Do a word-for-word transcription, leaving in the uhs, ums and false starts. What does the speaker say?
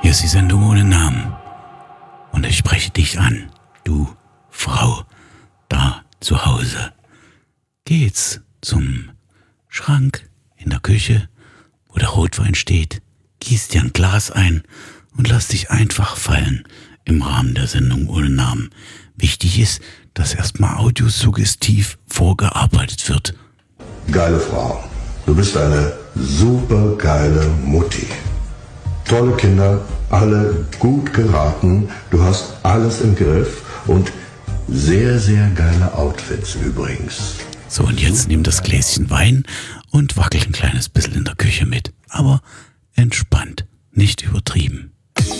Hier ist die Sendung ohne Namen. Und ich spreche dich an, du Frau, da zu Hause. Geh jetzt zum Schrank in der Küche, wo der Rotwein steht, gieß dir ein Glas ein und lass dich einfach fallen im Rahmen der Sendung ohne Namen. Wichtig ist, dass erstmal audiosuggestiv vorgearbeitet wird. Geile Frau. Du bist eine super geile Mutti. Tolle Kinder, alle gut geraten. Du hast alles im Griff und sehr, sehr geile Outfits übrigens. So, und jetzt nimm das Gläschen Wein und wackel ein kleines bisschen in der Küche mit. Aber entspannt, nicht übertrieben.